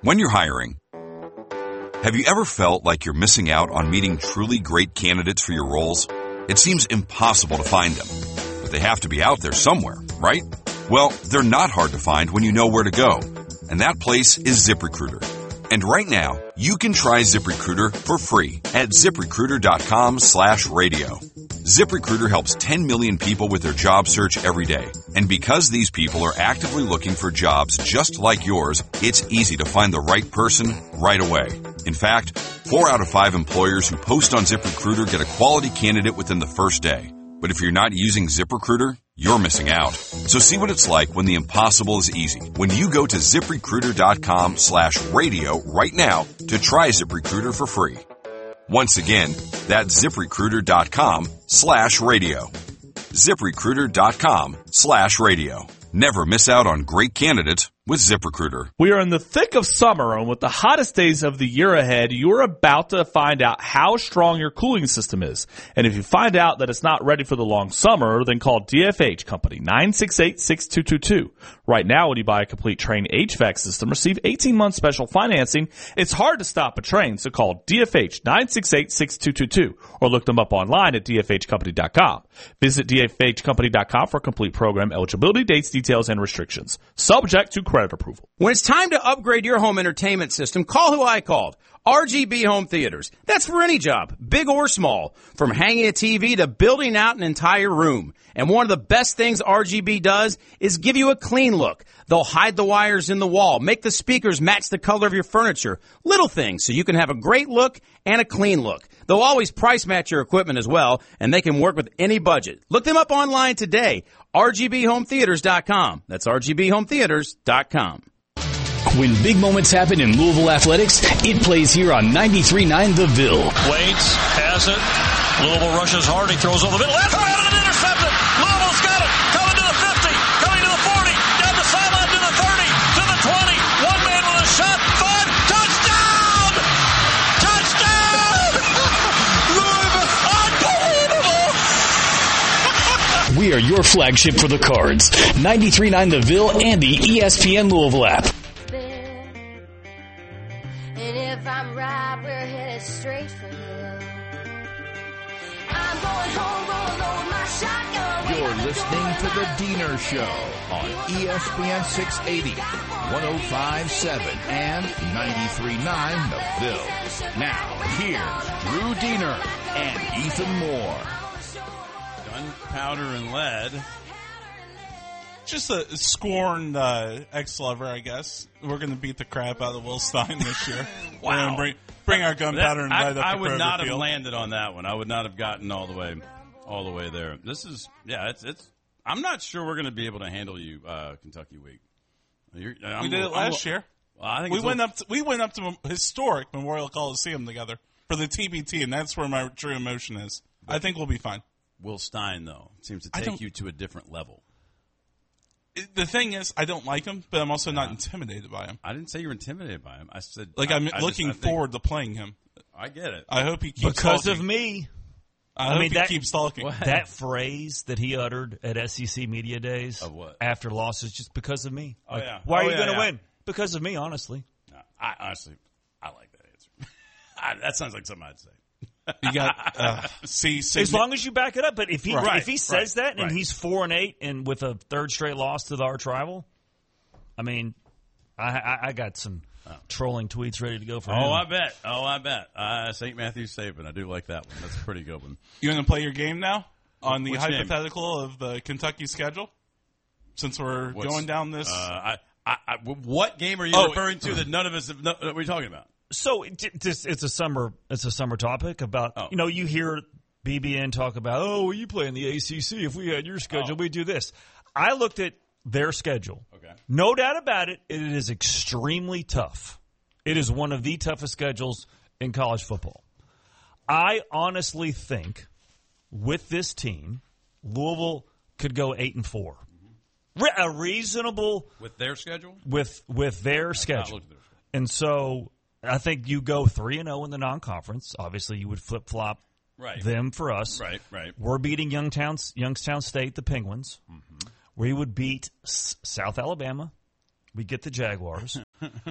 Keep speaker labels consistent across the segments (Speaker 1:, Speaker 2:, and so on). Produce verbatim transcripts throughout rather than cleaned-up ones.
Speaker 1: When you're hiring, have you ever felt like you're missing out on meeting truly great candidates for your roles? It seems impossible to find them, but they have to be out there somewhere, right? Well, they're not hard to find when you know where to go, and that place is ZipRecruiter. And right now, you can try ZipRecruiter for free at ZipRecruiter.com slash radio. ZipRecruiter helps ten million people with their job search every day. And because these people are actively looking for jobs just like yours, it's easy to find the right person right away. In fact, four out of five employers who post on ZipRecruiter get a quality candidate within the first day. But if you're not using ZipRecruiter, you're missing out. So see what it's like when the impossible is easy. When you go to ZipRecruiter.com slash radio right now to try ZipRecruiter for free. Once again, that's ZipRecruiter.com slash radio. ZipRecruiter.com slash radio. Never miss out on great candidates with ZipRecruiter.
Speaker 2: We are in the thick of summer, and with the hottest days of the year ahead, you're about to find out how strong your cooling system is. And if you find out that it's not ready for the long summer, then call D F H Company, nine six eight, six two two two. Right now, when you buy a complete Trane H V A C system, receive eighteen months special financing. It's hard to stop a Trane, so call D F H, nine six eight, six two two two, or look them up online at D F H company dot com. Visit D F H company dot com for complete program eligibility, dates, details, and restrictions. Subject to credit approval.
Speaker 3: When it's time to upgrade your home entertainment system, call who I called. R G B Home Theaters. That's for any job, big or small, from hanging a T V to building out an entire room. And one of the best things R G B does is give you a clean look. They'll hide the wires in the wall, make the speakers match the color of your furniture. Little things so you can have a great look and a clean look. They'll always price match your equipment as well, and they can work with any budget. Look them up online today, R G B home theaters dot com. That's R G B home theaters dot com.
Speaker 4: When big moments happen in Louisville athletics, it plays here on ninety-three point nine The Ville.
Speaker 5: Waits, has it. Louisville rushes hard. He throws over the middle. That's right, and intercepted. Louisville's got it. Coming to the fifty. Coming to the forty. Down the sideline to the thirty. To the twenty. One man with a shot. Five. Touchdown! Touchdown! Louisville. Unbelievable!
Speaker 4: We are your flagship for the Cards. ninety-three point nine The Ville and the E S P N Louisville app.
Speaker 6: And if I'm right, we're headed straight for you. I'm going home, roll over my shotgun.
Speaker 7: You're listening to The Diener Show on E S P N six eighty, one oh five point seven, and ninety-three point nine The Ville. Now, here's Drew Diener and Ethan Moore.
Speaker 8: Gunpowder and lead. Just a scorned uh, ex-lover, I guess. We're going to beat the crap out of Will Stein this year.
Speaker 9: Wow.
Speaker 8: We're going to bring, bring our gunpowder and lead up
Speaker 9: I, I
Speaker 8: to
Speaker 9: would
Speaker 8: Kroger
Speaker 9: not
Speaker 8: Field.
Speaker 9: have landed on that one. I would not have gotten all the way, all the way there. This is, yeah, it's, it's. I'm not sure we're going to be able to handle you, uh, Kentucky week. You're,
Speaker 8: we did it last year.
Speaker 9: Well, I think
Speaker 8: we went
Speaker 9: little,
Speaker 8: up. To, we went up to historic Memorial Coliseum together for the T B T, and that's where my true emotion is. I think we'll be fine.
Speaker 9: Will Stein, though, seems to take you to a different level.
Speaker 8: The thing is, I don't like him, but I'm also yeah. not intimidated by him.
Speaker 9: I didn't say you were intimidated by him. I said,
Speaker 8: like
Speaker 9: I,
Speaker 8: I'm
Speaker 9: I
Speaker 8: looking
Speaker 9: just,
Speaker 8: forward think, to playing him.
Speaker 9: I get it.
Speaker 8: I hope he keeps
Speaker 10: because
Speaker 8: talking.
Speaker 10: of me.
Speaker 8: I,
Speaker 10: I
Speaker 8: hope
Speaker 10: mean,
Speaker 8: he
Speaker 10: that,
Speaker 8: keeps talking.
Speaker 10: What? That phrase that he uttered at S E C Media Days
Speaker 9: of what?
Speaker 10: After losses, just because of me.
Speaker 9: Oh
Speaker 10: like,
Speaker 9: yeah.
Speaker 10: Why
Speaker 9: oh,
Speaker 10: are you
Speaker 9: yeah,
Speaker 10: going to
Speaker 9: yeah.
Speaker 10: win? Because of me, honestly.
Speaker 9: No, I honestly, I like that answer. I, that sounds like something I'd say.
Speaker 8: You got uh, see, see
Speaker 10: as long as you back it up. But if he
Speaker 9: right,
Speaker 10: if he says
Speaker 9: right,
Speaker 10: that and
Speaker 9: right.
Speaker 10: he's four and eight and with a third straight loss to the arch rival, I mean, I I, I got some oh. trolling tweets ready to go for
Speaker 9: oh,
Speaker 10: him.
Speaker 9: Oh, I bet. Oh, I bet. Uh, Saint Matthew's Saban. I do like that one. That's a pretty good one.
Speaker 8: You going to play your game now on the
Speaker 9: Which
Speaker 8: hypothetical game? Of the Kentucky schedule? Since we're
Speaker 9: What's,
Speaker 8: going down this,
Speaker 9: uh, I, I, I, what game are you
Speaker 8: oh,
Speaker 9: referring to that none of us have? No, what are you talking about?
Speaker 10: So it, it's, it's a summer it's a summer topic about oh. you know you hear B B N talk about oh well, you play in the A C C, if we had your schedule oh. we do this. I looked at their schedule.
Speaker 9: Okay.
Speaker 10: No doubt about it, it is extremely tough. It is one of the toughest schedules in college football. I honestly think with this team, Louisville could go eight and four. Mm-hmm. A reasonable
Speaker 9: with their schedule
Speaker 10: with with their
Speaker 9: I've
Speaker 10: schedule, and so. I think you go three and zero in the non-conference. Obviously, you would flip flop
Speaker 9: right.
Speaker 10: them for us.
Speaker 9: Right, right.
Speaker 10: We're beating Youngstown, Youngstown State, the Penguins. Mm-hmm. We would beat S- South Alabama. We get the Jaguars,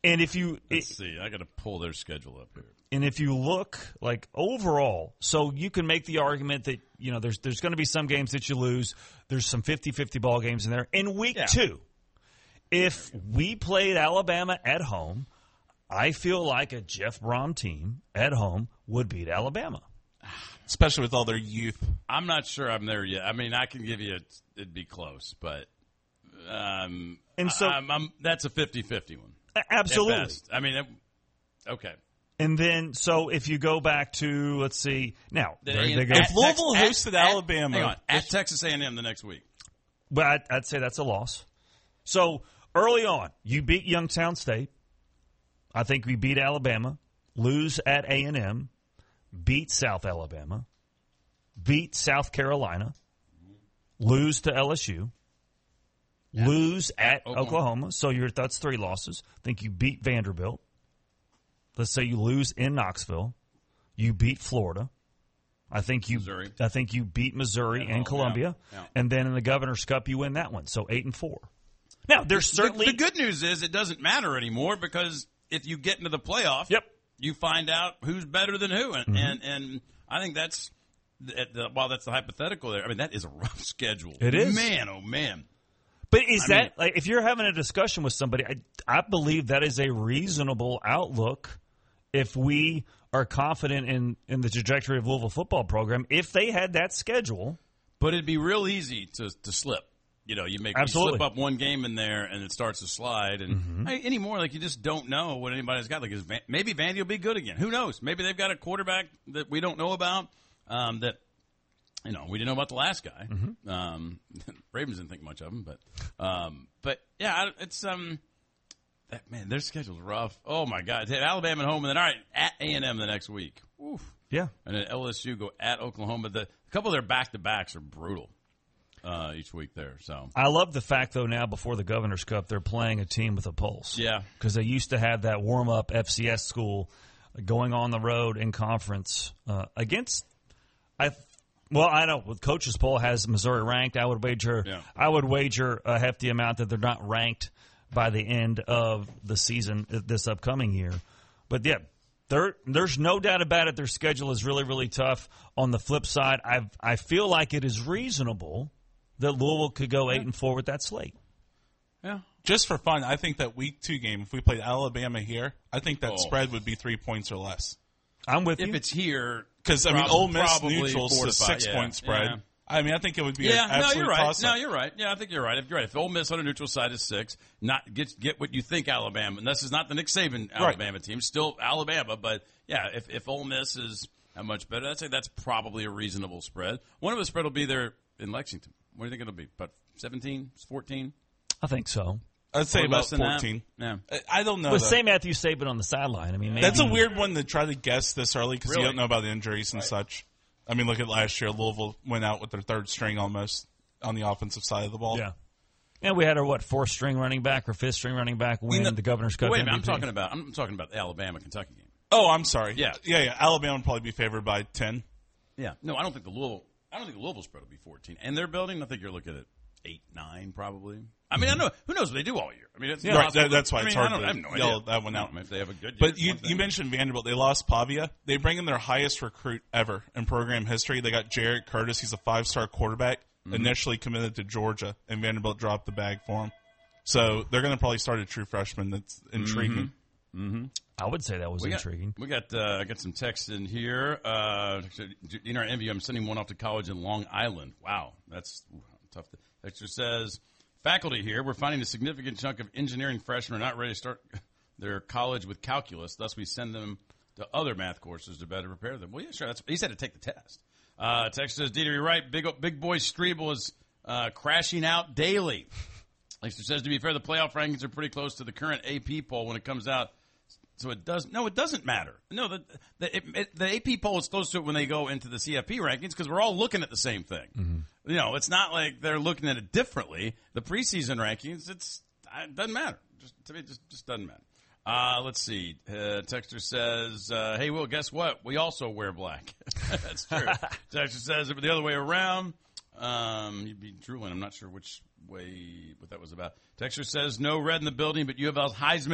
Speaker 10: And if you
Speaker 9: Let's
Speaker 10: it,
Speaker 9: see, I got to pull their schedule up here.
Speaker 10: And if you look like overall, so you can make the argument that, you know, there's there's going to be some games that you lose. There's some fifty-fifty ball games in there. In week
Speaker 9: Yeah.
Speaker 10: two, if we played Alabama at home, I feel like a Jeff Brom team at home would beat Alabama.
Speaker 8: Especially with all their youth.
Speaker 9: I'm not sure I'm there yet. I mean, I can give you a, it'd be close, but um,
Speaker 10: And so-
Speaker 9: I'm, I'm, that's a fifty-fifty one.
Speaker 10: A- Absolutely.
Speaker 9: At best. I mean, it, okay.
Speaker 10: And then, so if you go back to, let's see, now,
Speaker 9: Then
Speaker 10: there
Speaker 9: A-
Speaker 10: they go.
Speaker 8: If Louisville
Speaker 9: Tex-
Speaker 8: hosted
Speaker 9: at-
Speaker 8: Alabama-
Speaker 9: hang on, at Texas A and M the next week.
Speaker 10: But I'd, I'd say that's a loss. So early on, you beat Youngstown State. I think we beat Alabama, lose at A and M, beat South Alabama, beat South Carolina, lose to L S U, lose at
Speaker 9: Oklahoma.
Speaker 10: Oklahoma. So you're, that's three losses. I think you beat Vanderbilt. Let's say you lose in Knoxville. You beat Florida. I think you.
Speaker 9: Missouri.
Speaker 10: I think you beat Missouri
Speaker 9: At
Speaker 10: and
Speaker 9: home,
Speaker 10: Columbia,
Speaker 9: yeah, yeah.
Speaker 10: and then in the Governor's Cup you win that one. So eight and four. Now there's certainly
Speaker 9: the, the good news is it doesn't matter anymore because if you get into the playoff,
Speaker 10: Yep.
Speaker 9: you find out who's better than who, and
Speaker 10: Mm-hmm.
Speaker 9: and, and I think that's the, the, while that's the hypothetical there. I mean, that is a rough schedule.
Speaker 10: It is.
Speaker 9: man. Oh man.
Speaker 10: But is
Speaker 9: I
Speaker 10: that
Speaker 9: mean-
Speaker 10: like if you're having a discussion with somebody? I, I believe that is a reasonable outlook if we are confident in in the trajectory of Louisville football program. If they had that schedule,
Speaker 9: But it'd be real easy to to slip. You know, you make you
Speaker 10: Absolutely.
Speaker 9: slip up one game in there, and it starts to slide. And
Speaker 10: Mm-hmm.
Speaker 9: I, anymore, like you just don't know what anybody's got. Like, is Van, maybe Vandy will be good again. Who knows? Maybe they've got a quarterback that we don't know about. Um, that you know we didn't know about the last guy.
Speaker 10: Mm-hmm.
Speaker 9: Um, Ravens didn't think much of him, but um, but yeah, I- it's um, that, man, their schedule's rough. Oh my God, they have Alabama at home, and then all right at A and M the next week. Oof.
Speaker 10: yeah,
Speaker 9: And then L S U go at Oklahoma. The a couple of their back to backs are brutal. Uh, each week there, so
Speaker 10: I love the fact though now before the Governor's Cup they're playing a team with a pulse.
Speaker 9: Yeah.
Speaker 10: because they used to have that warm up F C S school going on the road in conference uh, against. I well I know with coaches poll has Missouri ranked. I would wager
Speaker 9: Yeah.
Speaker 10: I would wager a hefty amount that they're not ranked by the end of the season uh, this upcoming year. But yeah. There, there's no doubt about it. Their schedule is really, really tough. On the flip side, I I feel like it is reasonable that Louisville could go eight and four with that slate.
Speaker 9: yeah.
Speaker 8: Just for fun, I think that week two game, if we played Alabama here, I think that
Speaker 9: Oh.
Speaker 8: spread would be three points or less.
Speaker 10: I'm with
Speaker 9: If
Speaker 10: you.
Speaker 9: it's here,
Speaker 8: Because, I mean,
Speaker 9: prob-
Speaker 8: Ole Miss
Speaker 9: probably
Speaker 8: neutral's
Speaker 9: four
Speaker 8: a
Speaker 9: to five,
Speaker 8: six
Speaker 9: yeah,
Speaker 8: point spread.
Speaker 9: yeah.
Speaker 8: I mean, I think it would be
Speaker 9: Yeah,
Speaker 8: an
Speaker 9: no,
Speaker 8: absolute
Speaker 9: you're right.
Speaker 8: toss-up.
Speaker 9: No, you're right. Yeah, I think you're right. If you're right, if Ole Miss on a neutral side is six, not get get what you think Alabama. And this is not the Nick Saban Alabama team, still Alabama. But yeah, if if Ole Miss is that much better, I'd say that's probably a reasonable spread. One of the spread will be there in Lexington. What do you think it'll be? About seventeen, fourteen?
Speaker 10: I think so.
Speaker 8: I'd say
Speaker 9: Or
Speaker 8: about
Speaker 9: less than that?
Speaker 8: fourteen.
Speaker 9: Yeah.
Speaker 8: I- I don't know.
Speaker 10: With
Speaker 8: though.
Speaker 10: say Matthew Saban on the sideline. I mean, maybe,
Speaker 8: That's a weird one to try to guess this early because
Speaker 9: Really?
Speaker 8: you don't know about the injuries and such. I mean, look at last year. Louisville went out with their third string almost on the offensive side of the ball.
Speaker 10: Yeah. And we had our what fourth string running back or fifth string running back win
Speaker 8: know-
Speaker 10: the Governor's Cup.
Speaker 9: Wait a minute,
Speaker 10: M
Speaker 9: I'm
Speaker 10: V P.
Speaker 9: talking about I'm talking about the Alabama Kentucky game.
Speaker 8: Oh, I'm sorry.
Speaker 9: Yeah.
Speaker 8: yeah, yeah. Alabama would probably be favored by ten.
Speaker 9: Yeah. No, I don't think the Louisville. I don't think the Louisville spread will be fourteen. And their building, I think you're looking at eight, nine, probably. I mean, I know who knows what they do all year. I mean, it's
Speaker 8: Yeah, right,
Speaker 9: possible.
Speaker 8: that- that's why
Speaker 9: I
Speaker 8: it's
Speaker 9: mean,
Speaker 8: hard
Speaker 9: I, don't,
Speaker 8: to
Speaker 9: I have no
Speaker 8: yell
Speaker 9: idea.
Speaker 8: that one out.
Speaker 9: I mean, if they have a good year,
Speaker 8: But
Speaker 9: it's
Speaker 8: you
Speaker 9: one thing.
Speaker 8: you mentioned Vanderbilt. They lost Pavia. They bring in their highest recruit ever in program history. They got Jarrett Curtis. He's a five star quarterback.
Speaker 9: Mm-hmm.
Speaker 8: Initially committed to Georgia, and Vanderbilt dropped the bag for him. So they're going to probably start a true freshman. That's intriguing.
Speaker 10: I would say that was
Speaker 9: We got,
Speaker 10: intriguing.
Speaker 9: we got uh, I got some text in here. Uh, in our envy, I'm sending one off to college in Long Island. Wow, that's ooh, tough. Texture says, faculty here, we're finding a significant chunk of engineering freshmen are not ready to start their college with calculus. Thus, we send them to other math courses to better prepare them. Well, yeah, sure. That's, he said to take the test. Uh, text says, Dieter, you're right. Big big boy Strebel is uh, crashing out daily. Texture says, to be fair, the playoff rankings are pretty close to the current A P poll when it comes out. So it does no, it doesn't matter. No, the the, it, it, the A P poll is close to it when they go into the C F P rankings because we're all looking at the same thing.
Speaker 10: Mm-hmm.
Speaker 9: You know, it's not like they're looking at it differently. The preseason rankings, it's it doesn't matter. Just to me, it just just doesn't matter. Uh, let's see. Uh, Texter says, uh, "Hey, Will, guess what? We also wear black." That's true. Texter says it the other way around. Um, you'd be drooling. I'm not sure which way what that was about. Texter says, "No red in the building, but U of L's Heisman."